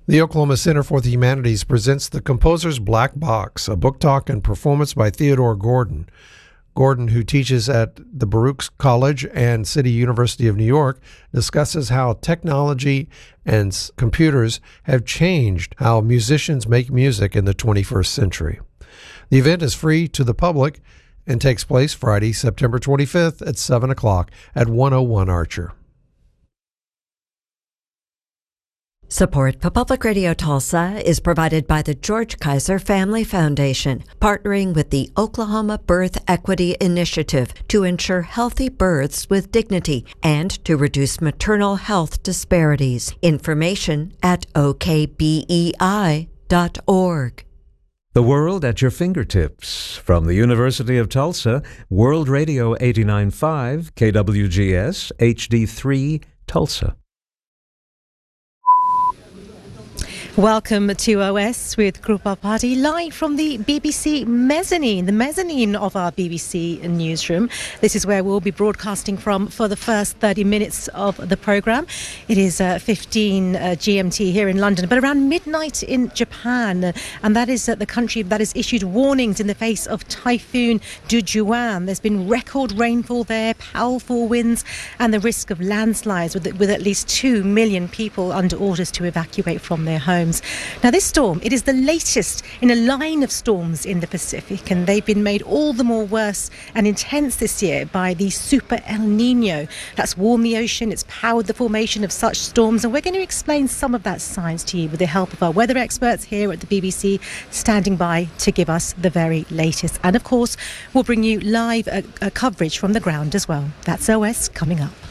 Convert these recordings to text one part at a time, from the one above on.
The Oklahoma Center for the Humanities presents The Composer's Black Box, a book talk and performance by Theodore Gordon. Gordon, who teaches at the Baruch College and City University of New York, discusses how technology and computers have changed how musicians make music in the 21st century. The event is free to the public and takes place Friday, September 25th at 7 o'clock at 101 Archer. Support for Public Radio Tulsa is provided by the George Kaiser Family Foundation, partnering with the Oklahoma Birth Equity Initiative to ensure healthy births with dignity and to reduce maternal health disparities. Information at okbei.org. The world at your fingertips. From the University of Tulsa, World Radio 89.5, KWGS, HD3, Tulsa. Welcome to OS with Krupa Party, live from the BBC mezzanine, the mezzanine of our BBC newsroom. This is where we'll be broadcasting from for the first 30 minutes of the programme. It is 15 GMT here in London, but around midnight in Japan. And that is the country that has issued warnings in the face of Typhoon Dujuan. There's been record rainfall there, powerful winds, and the risk of landslides with at least 2 million people under orders to evacuate from their homes. Now, this storm, it is the latest in a line of storms in the Pacific, and they've been made all the more worse and intense this year by the Super El Nino. That's warmed the ocean, it's powered the formation of such storms, and we're going to explain some of that science to you with the help of our weather experts here at the BBC, standing by to give us the very latest. And of course, we'll bring you live coverage from the ground as well. That's OS coming up.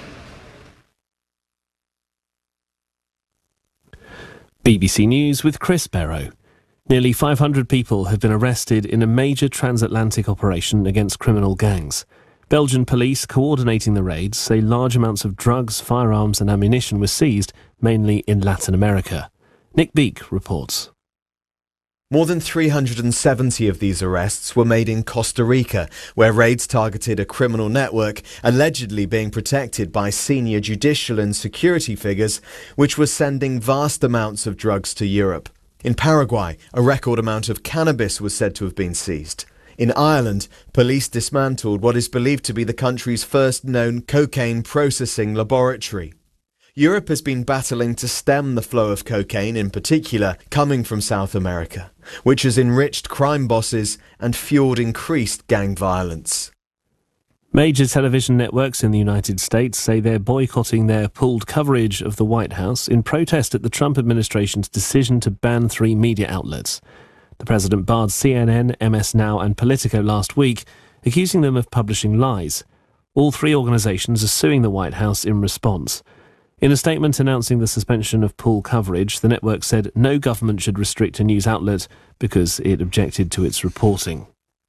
BBC News with Chris Barrow. Nearly 500 people have been arrested in a major transatlantic operation against criminal gangs. Belgian police coordinating the raids say large amounts of drugs, firearms and ammunition were seized, mainly in Latin America. Nick Beak reports. More than 370 of these arrests were made in Costa Rica, where raids targeted a criminal network allegedly being protected by senior judicial and security figures, which were sending vast amounts of drugs to Europe. In Paraguay, a record amount of cannabis was said to have been seized. In Ireland, police dismantled what is believed to be the country's first known cocaine processing laboratory. Europe has been battling to stem the flow of cocaine, in particular coming from South America, which has enriched crime bosses and fueled increased gang violence. Major television networks in the United States say they're boycotting their pooled coverage of the White House in protest at the Trump administration's decision to ban 3 media outlets. The president barred CNN, MS Now and Politico last week, accusing them of publishing lies. All 3 organizations are suing the White House in response. In a statement announcing the suspension of pool coverage, the network said no government should restrict a news outlet because it objected to its reporting.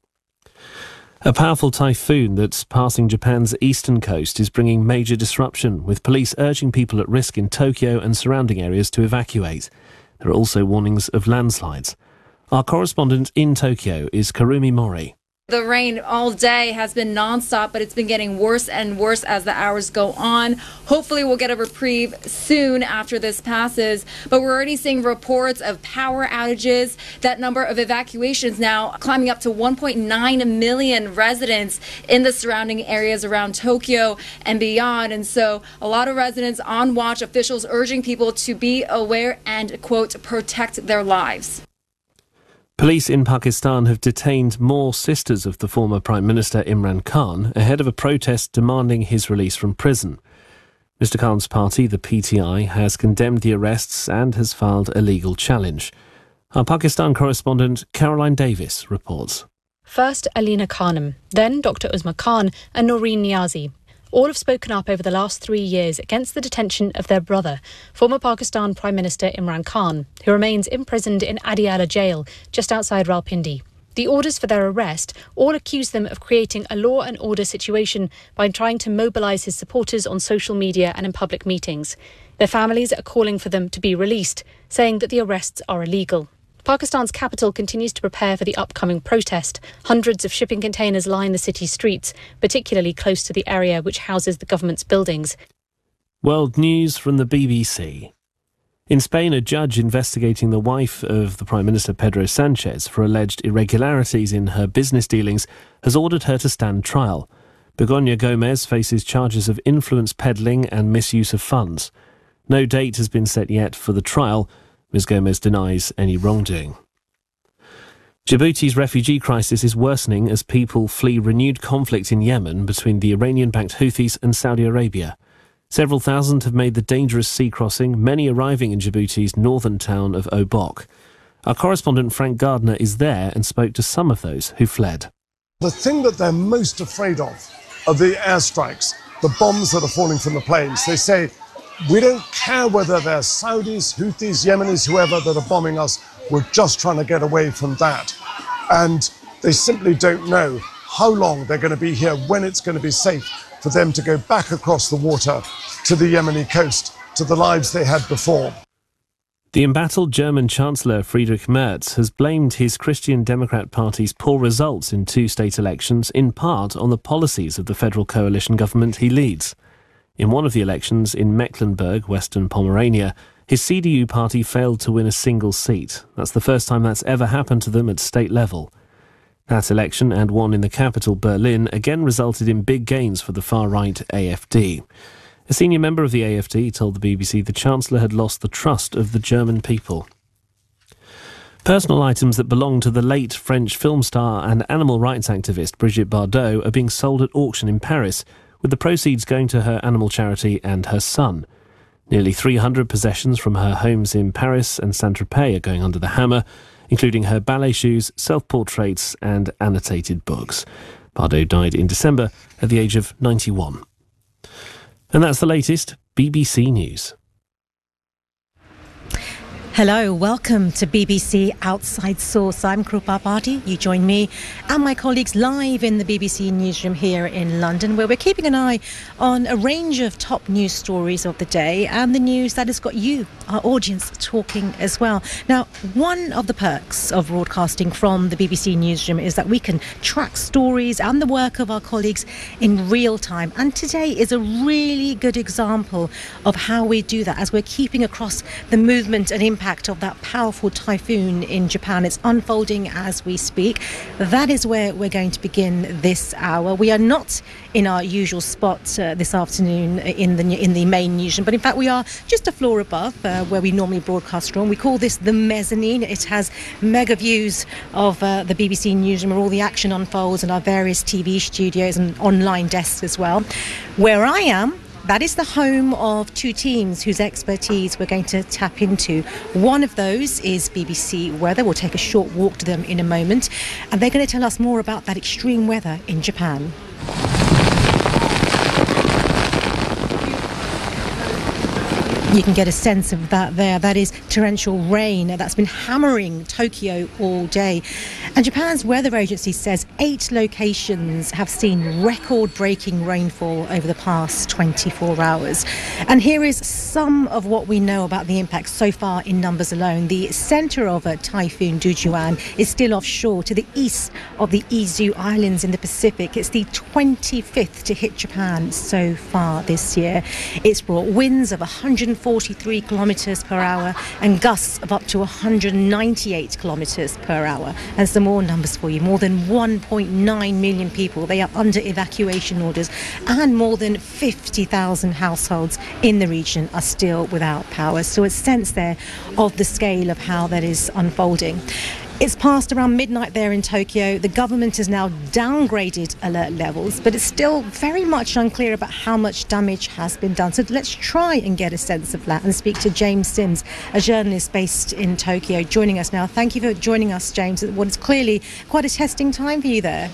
A powerful typhoon that's passing Japan's eastern coast is bringing major disruption, with police urging people at risk in Tokyo and surrounding areas to evacuate. There are also warnings of landslides. Our correspondent in Tokyo is Karumi Mori. The rain all day has been nonstop, but it's been getting worse and worse as the hours go on. Hopefully we'll get a reprieve soon after this passes, but we're already seeing reports of power outages. That number of evacuations now climbing up to 1.9 million residents in the surrounding areas around Tokyo and beyond. And so a lot of residents on watch, officials urging people to be aware and, quote, protect their lives. Police in Pakistan have detained more sisters of the former Prime Minister Imran Khan ahead of a protest demanding his release from prison. Mr Khan's party, the PTI, has condemned the arrests and has filed a legal challenge. Our Pakistan correspondent Caroline Davis reports. First Alina Khanum, then Dr Uzma Khan and Noreen Niazi. All have spoken up over the last 3 years against the detention of their brother, former Pakistan Prime Minister Imran Khan, who remains imprisoned in Adiala jail just outside Rawalpindi. The orders for their arrest all accuse them of creating a law and order situation by trying to mobilise his supporters on social media and in public meetings. Their families are calling for them to be released, saying that the arrests are illegal. Pakistan's capital continues to prepare for the upcoming protest. Hundreds of shipping containers line the city's streets, particularly close to the area which houses the government's buildings. World news from the BBC. In Spain, a judge investigating the wife of the Prime Minister Pedro Sanchez for alleged irregularities in her business dealings has ordered her to stand trial. Begoña Gómez faces charges of influence peddling and misuse of funds. No date has been set yet for the trial. Ms. Gómez denies any wrongdoing. Djibouti's refugee crisis is worsening as people flee renewed conflict in Yemen between the Iranian-backed Houthis and Saudi Arabia. Several thousand have made the dangerous sea crossing, many arriving in Djibouti's northern town of Obok. Our correspondent Frank Gardner is there and spoke to some of those who fled. The thing that they're most afraid of are the airstrikes, the bombs that are falling from the planes. They say, we don't care whether they're Saudis, Houthis, Yemenis, whoever that are bombing us. We're just trying to get away from that. And they simply don't know how long they're going to be here, when it's going to be safe for them to go back across the water to the Yemeni coast, to the lives they had before. The embattled German Chancellor Friedrich Merz has blamed his Christian Democrat Party's poor results in two state elections in part on the policies of the federal coalition government he leads. In one of the elections in Mecklenburg, Western Pomerania, his CDU party failed to win a single seat. That's the first time that's ever happened to them at state level. That election, and one in the capital, Berlin, again resulted in big gains for the far-right AfD. A senior member of the AfD told the BBC the Chancellor had lost the trust of the German people. Personal items that belong to the late French film star and animal rights activist Brigitte Bardot are being sold at auction in Paris, with the proceeds going to her animal charity and her son. Nearly 300 possessions from her homes in Paris and Saint-Tropez are going under the hammer, including her ballet shoes, self-portraits and annotated books. Bardot died in December at the age of 91. And that's the latest BBC News. Hello, welcome to BBC Outside Source. I'm Krupa Bhati. You join me and my colleagues live in the BBC newsroom here in London, where we're keeping an eye on a range of top news stories of the day and the news that has got you, our audience, talking as well. Now, one of the perks of broadcasting from the BBC newsroom is that we can track stories and the work of our colleagues in real time. And today is a really good example of how we do that as we're keeping across the movement and impact of that powerful typhoon in Japan. It's unfolding as we speak. That is where we're going to begin this hour. We are not in our usual spot this afternoon in the main newsroom, but in fact we are just a floor above where we normally broadcast from. We call this the mezzanine. It has mega views of the BBC newsroom where all the action unfolds, and our various TV studios and online desks as well. Where I am, that is the home of two teams whose expertise we're going to tap into. One of those is BBC Weather. We'll take a short walk to them in a moment, and they're going to tell us more about that extreme weather in Japan. You can get a sense of that there. That is torrential rain that's been hammering Tokyo all day. And Japan's weather agency says 8 locations have seen record-breaking rainfall over the past 24 hours. And here is some of what we know about the impact so far in numbers alone. The centre of a Typhoon Dujuan is still offshore to the east of the Izu Islands in the Pacific. It's the 25th to hit Japan so far this year. It's brought winds of 143 kilometres per hour and gusts of up to 198 kilometres per hour. And some more numbers for you. More than 1.9 million people, they are under evacuation orders, and more than 50,000 households in the region are still without power. So a sense there of the scale of how that is unfolding. It's past around midnight there in Tokyo. The government has now downgraded alert levels, but it's still very much unclear about how much damage has been done. So let's try and get a sense of that and speak to James Sims, a journalist based in Tokyo, joining us now. Thank you for joining us, James, at what is clearly quite a testing time for you there.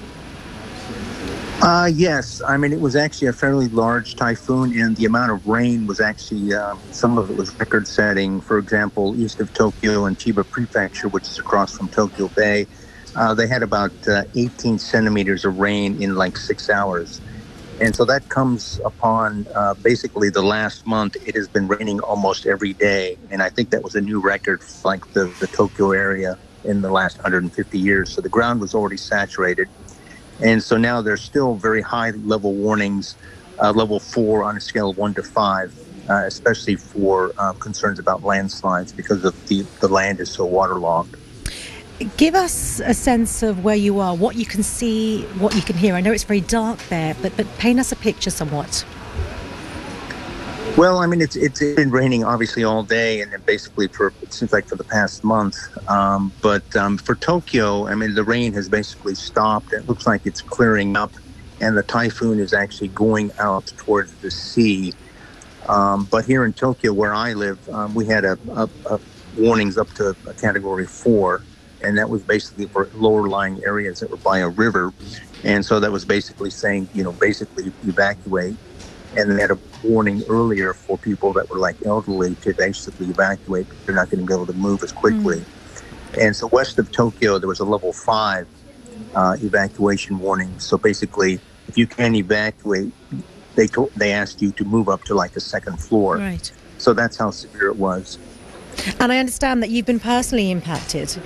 Yes. I mean, it was actually a fairly large typhoon, and the amount of rain was actually, some of it was record-setting. For example, east of Tokyo and Chiba Prefecture, which is across from Tokyo Bay, they had about 18 centimeters of rain in like 6 hours. And so that comes upon basically the last month. It has been raining almost every day, and I think that was a new record for like the Tokyo area in the last 150 years. So the ground was already saturated. And so now there's still very high level warnings, level 4 on a scale of 1 to 5. especially for concerns about landslides because of the land is so waterlogged. Give us a sense of where you are, what you can see, what you can hear. I know it's very dark there, but paint us a picture somewhat. Well, I mean, it's been raining obviously all day, and basically it seems like for the past month. But for Tokyo, I mean, the rain has basically stopped. It looks like it's clearing up, and the typhoon is actually going out towards the sea. But here in Tokyo, where I live, we had a warnings up to a Category 4, and that was basically for lower-lying areas that were by a river. And so that was basically saying, basically evacuate. And they had a warning earlier for people that were like elderly to basically evacuate. They're not going to be able to move as quickly. And so west of Tokyo, there was a level 5 evacuation warning. So basically, if you can't evacuate, they asked you to move up to like the second floor. Right. So that's how severe it was. And I understand that you've been personally impacted.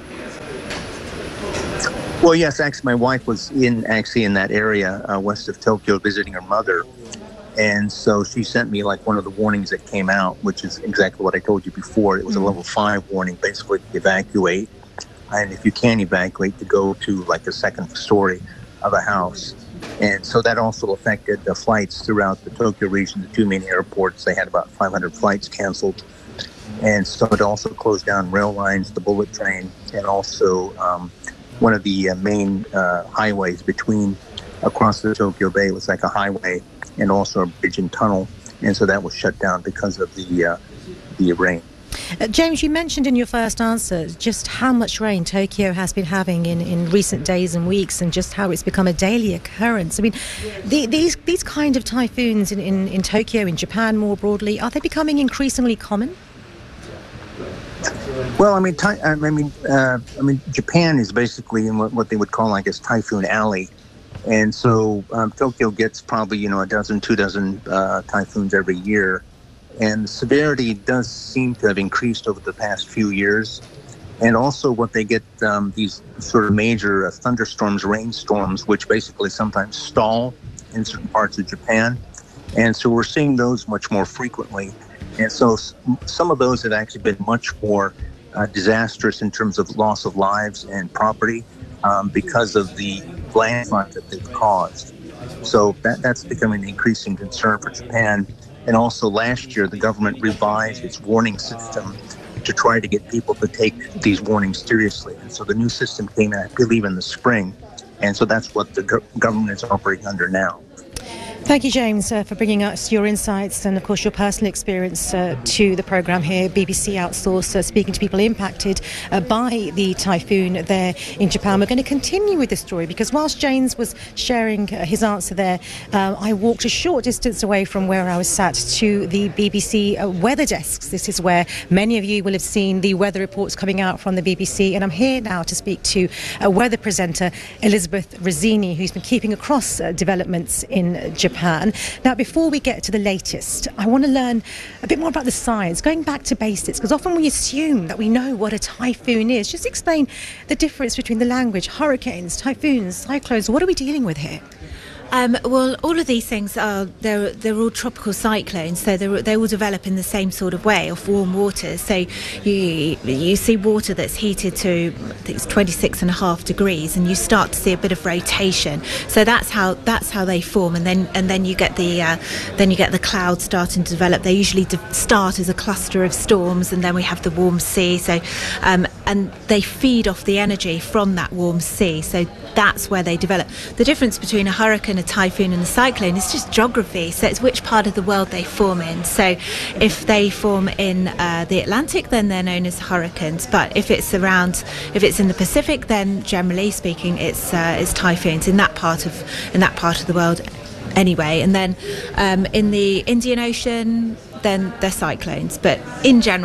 Well, yes, actually, my wife was in that area west of Tokyo visiting her mother. And so she sent me like one of the warnings that came out, which is exactly what I told you before. It was a level 5 warning, basically to evacuate. And if you can't evacuate, to go to like the second story of a house. And so that also affected the flights throughout the Tokyo region, the 2 main airports. They had about 500 flights canceled. And so it also closed down rail lines, the bullet train, and also one of the main highways across the Tokyo Bay. It was like a highway and also a bridge and tunnel, and so that was shut down because of the rain. James, you mentioned in your first answer just how much rain Tokyo has been having in recent days and weeks, and just how it's become a daily occurrence. I mean, these kind of typhoons in Tokyo, in Japan more broadly, are they becoming increasingly common? Well, I mean, Japan is basically in what they would call, I guess, Typhoon Alley. And so Tokyo gets probably, a dozen, 2 dozen typhoons every year. And the severity does seem to have increased over the past few years. And also what they get, these sort of major thunderstorms, rainstorms, which basically sometimes stall in certain parts of Japan. And so we're seeing those much more frequently. And so some of those have actually been much more disastrous in terms of loss of lives and property because of the landslide that they've caused. So that's becoming an increasing concern for Japan. And also last year, the government revised its warning system to try to get people to take these warnings seriously. And so the new system came out, I believe, in the spring. And so that's what the government is operating under now. Thank you, James, for bringing us your insights and, of course, your personal experience to the programme here. BBC Outsource, speaking to people impacted by the typhoon there in Japan. We're going to continue with this story because whilst James was sharing his answer there, I walked a short distance away from where I was sat to the BBC weather desks. This is where many of you will have seen the weather reports coming out from the BBC. And I'm here now to speak to a weather presenter, Elizabeth Rizzini, who's been keeping across developments in Japan. Now, before we get to the latest, I want to learn a bit more about the science, going back to basics, because often we assume that we know what a typhoon is. Just explain the difference between the language, hurricanes, typhoons, cyclones. What are we dealing with here? Well, all of these things they're all tropical cyclones, so they all develop in the same sort of way, of warm waters. So you see water that's heated to, I think it's 26.5 degrees, and you start to see a bit of rotation. So that's how they form, and then you get the clouds starting to develop. They usually start as a cluster of storms, and then we have the warm sea. So and they feed off the energy from that warm sea. So that's where they develop. The difference between a hurricane, a typhoon and a cyclone is just geography. So it's which part of the world they form in. So if they form in the Atlantic, then they're known as hurricanes. But if it's in the Pacific, then generally speaking, it's typhoons in that part of the world anyway. And then in the Indian Ocean, then they're cyclones. But in general,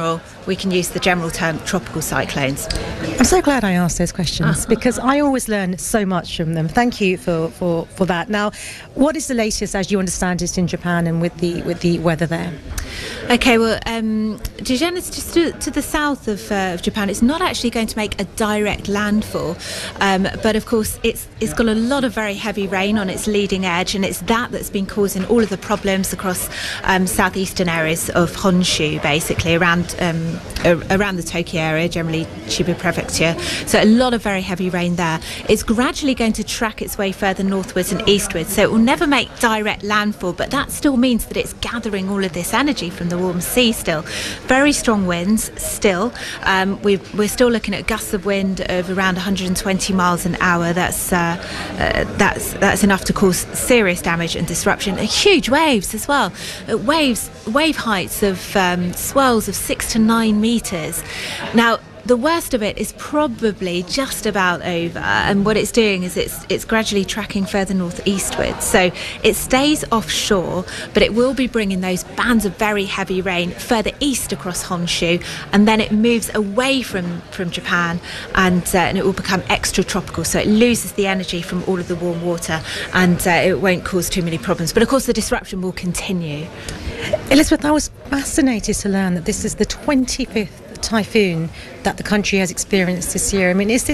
we can use the general term tropical cyclones. I'm so glad I asked those questions because I always learn so much from them. Thank you for that. Now, what is the latest, as you understand it, in Japan and with the weather there? Okay, well, Jujen is just to the south of Japan. It's not actually going to make a direct landfall, but of course it's got a lot of very heavy rain on its leading edge, and it's that's been causing all of the problems across southeastern areas of Honshu, basically around the Tokyo area, generally Chiba Prefecture. So a lot of very heavy rain there. It's gradually going to track its way further northwards and eastwards, so it will never make direct landfall, but that still means that it's gathering all of this energy from the warm sea still. Very strong winds still. We're still looking at gusts of wind of around 120 miles an hour. That's enough to cause serious damage and disruption. Huge waves as well. Wave heights of swells of 6 to 9 metres. Now, the worst of it is probably just about over, and what it's doing is it's gradually tracking further northeastwards. So it stays offshore, but it will be bringing those bands of very heavy rain further east across Honshu, and then it moves away from Japan, and it will become extratropical. So it loses the energy from all of the warm water, and it won't cause too many problems. But of course, the disruption will continue. Elizabeth, I was fascinated to learn that this is the 25th typhoon that the country has experienced this year. I mean, is